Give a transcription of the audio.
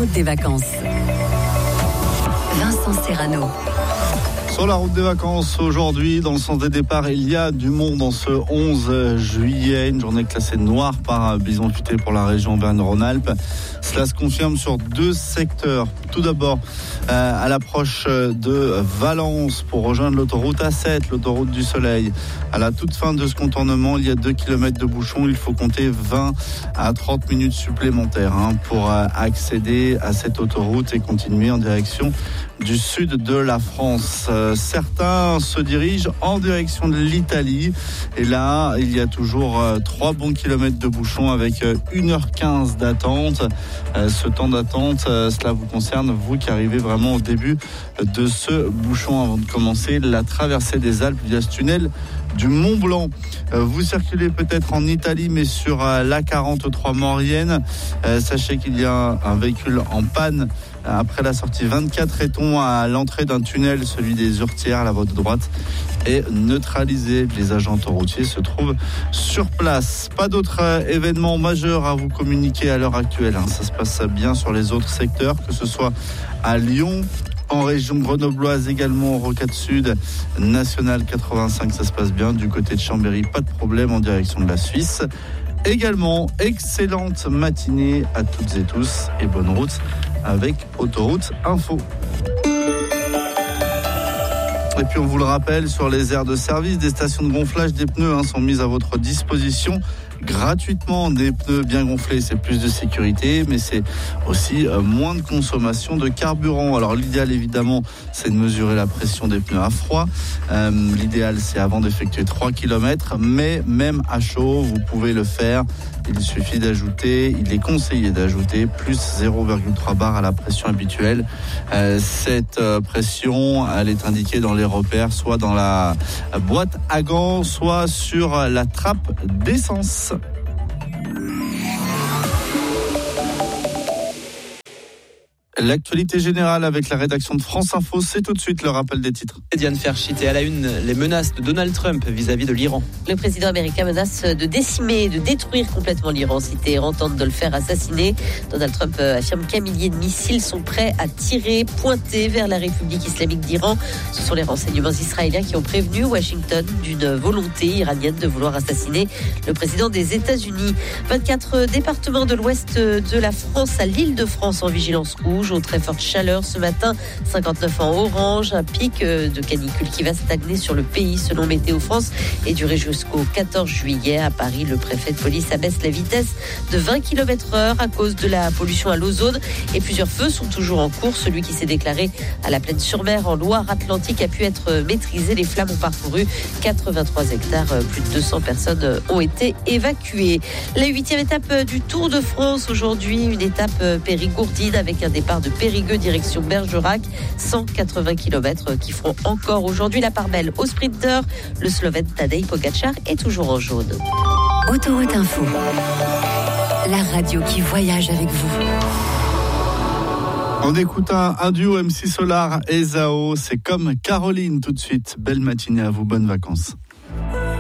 route des vacances. Vincent Serrano. Sur la route des vacances, aujourd'hui, dans le sens des départs, il y a du monde en ce 11 juillet. Une journée classée noire par bison futé pour la région Auvergne-Rhône-Alpes. Cela se confirme sur deux secteurs. Tout d'abord, à l'approche de Valence pour rejoindre l'autoroute A7, l'autoroute du Soleil. À la toute fin de ce contournement, il y a 2 km de bouchons. Il faut compter 20 à 30 minutes supplémentaires pour accéder à cette autoroute et continuer en direction du sud de la France. Certains se dirigent en direction de l'Italie. Et là, il y a toujours 3 bons kilomètres de bouchons avec 1h15 d'attente. Ce temps d'attente, cela vous concerne, vous qui arrivez vraiment au début de ce bouchon avant de commencer la traversée des Alpes via ce tunnel du Mont Blanc. Vous circulez peut-être en Italie, mais sur l'A43 Maurienne. Sachez qu'il y a un véhicule en panne après la sortie 24 Eton à l'entrée d'un tunnel, celui des Urtières. La voie de droite est neutralisée. Les agents autoroutiers se trouvent sur place. Pas d'autres événements majeurs à vous communiquer à l'heure actuelle. Ça se passe bien sur les autres secteurs, que ce soit à Lyon, en région grenobloise également, Rocade Sud, National 85, ça se passe bien. Du côté de Chambéry, pas de problème en direction de la Suisse. Également, excellente matinée à toutes et tous et bonne route avec Autoroute Info. Et puis on vous le rappelle, sur les aires de service, des stations de gonflage des pneus sont mises à votre disposition gratuitement. Des pneus bien gonflés, c'est plus de sécurité, mais c'est aussi moins de consommation de carburant. Alors l'idéal évidemment, c'est de mesurer la pression des pneus à froid. L'idéal, c'est avant d'effectuer 3 km, mais même à chaud, vous pouvez le faire. Il suffit d'ajouter, il est conseillé d'ajouter plus 0,3 bar à la pression habituelle. Cette pression, elle est indiquée dans les repères, soit dans la boîte à gants, soit sur la trappe d'essence. L'actualité générale avec la rédaction de France Info, c'est tout de suite le rappel des titres. Diane Ferchit est à la une, les menaces de Donald Trump vis-à-vis de l'Iran. Le président américain menace de décimer, de détruire complètement l'Iran si Téhéran tente de le faire assassiner. Donald Trump affirme qu'un millier de missiles sont prêts à tirer, pointer vers la République islamique d'Iran. Ce sont les renseignements israéliens qui ont prévenu Washington d'une volonté iranienne de vouloir assassiner le président des États-Unis. 24 départements de l'ouest de la France à l'Île-de-France en vigilance rouge. Aux très forte chaleur ce matin, 59 en orange, un pic de canicule qui va stagner sur le pays selon Météo France et durer jusqu'au 14 juillet. À Paris, le préfet de police abaisse la vitesse de 20 km/h à cause de la pollution à l'ozone et plusieurs feux sont toujours en cours. Celui qui s'est déclaré à la Plaine-sur-Mer en Loire-Atlantique a pu être maîtrisé. Les flammes ont parcouru 83 hectares, plus de 200 personnes ont été évacuées. La 8e étape du Tour de France aujourd'hui, une étape périgourdine avec un départ de Périgueux direction Bergerac, 180 km qui feront encore aujourd'hui la part belle aux sprinteurs. Le Slovène Tadej Pogačar est toujours en jaune. Autoroute Info, la radio qui voyage avec vous. On écoute un duo MC Solar et Zao, c'est comme Caroline tout de suite. Belle matinée à vous, bonnes vacances.